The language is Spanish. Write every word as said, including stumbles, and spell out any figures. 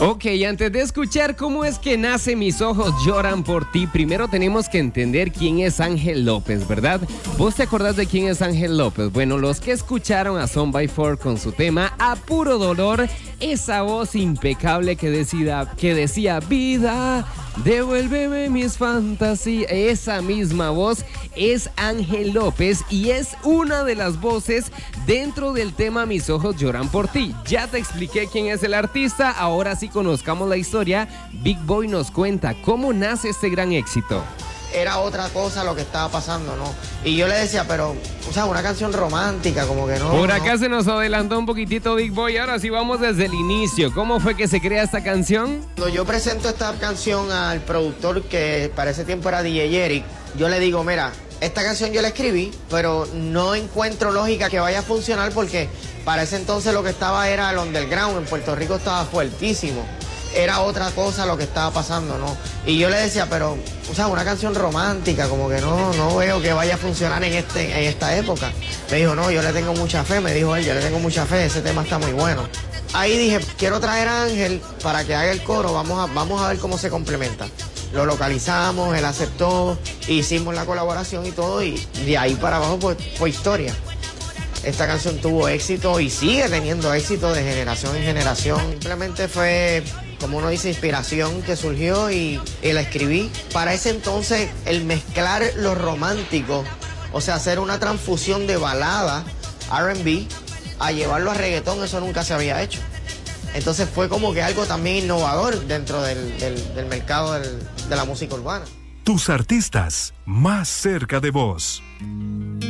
Ok, antes de escuchar cómo es que nace Mis ojos lloran por ti, primero tenemos que entender quién es Ángel López, ¿verdad? ¿Vos te acordás de quién es Ángel López? Bueno, los que escucharon a Son by Four con su tema A Puro Dolor, esa voz impecable que decía, que decía vida, devuélveme mis fantasías, esa misma voz es Ángel López y es una de las voces dentro del tema Mis ojos lloran por ti. Ya te expliqué quién es el artista, ahora sí conozcamos la historia. Big Boy nos cuenta cómo nace este gran éxito. Era otra cosa lo que estaba pasando, ¿no? Y yo le decía, pero, o sea, una canción romántica, como que no. Por acá no. se nos adelantó un poquitito Big Boy, ahora sí vamos desde el inicio. ¿Cómo fue que se crea esta canción? Cuando yo presento esta canción al productor, que para ese tiempo era D J Eric, yo le digo, mira, esta canción yo la escribí, pero no encuentro lógica que vaya a funcionar porque para ese entonces lo que estaba era el underground, en Puerto Rico estaba fuertísimo. Era otra cosa lo que estaba pasando, ¿no? Y yo le decía, pero, o sea, una canción romántica, como que no, no veo que vaya a funcionar en, este, en esta época. Me dijo, no, yo le tengo mucha fe, me dijo él, yo le tengo mucha fe, ese tema está muy bueno. Ahí dije, quiero traer a Ángel para que haga el coro, vamos a, vamos a ver cómo se complementa. Lo localizamos, él aceptó, hicimos la colaboración y todo, y de ahí para abajo pues, fue historia. Esta canción tuvo éxito y sigue teniendo éxito de generación en generación. Simplemente fue, como uno dice, inspiración que surgió y, y la escribí. Para ese entonces, el mezclar lo romántico, o sea, hacer una transfusión de balada, R and B, a llevarlo a reggaetón, eso nunca se había hecho. Entonces fue como que algo también innovador dentro del, del, del mercado del, de la música urbana. Tus artistas más cerca de vos.